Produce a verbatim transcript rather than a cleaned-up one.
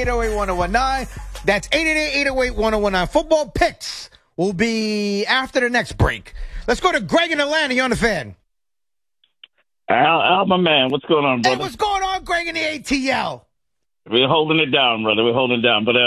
eight oh eight, one oh one nine. That's eight eight eight, eight oh eight, one oh one nine. Football picks will be after the next break. Let's go to Greg in Atlanta. You're on the Fan. Al, Al, my man, what's going on, brother? Hey, what's going on, Greg in the A T L? We're holding it down, brother. We're holding it down. But uh,